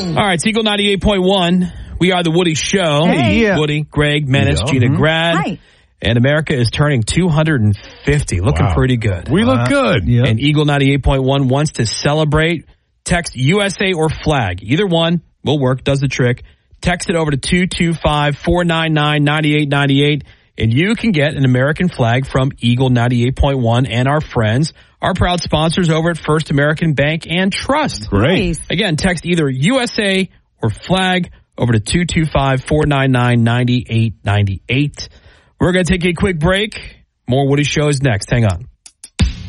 All right, it's Eagle 98.1. We are the Woody Show. Hey. Yeah. Woody, Greg, Menace, Gina, Grad. Hi. And America is turning 250. Looking pretty good. We look good. Yeah. And Eagle 98.1 wants to celebrate. Text USA or flag. Either one will work, does the trick. Text it over to 225-499-9898. And you can get an American flag from Eagle 98.1 and our friends, our proud sponsors over at First American Bank and Trust. Great. Nice. Again, text either USA or flag over to 225-499-9898. We're going to take a quick break. More Woody Show is next. Hang on.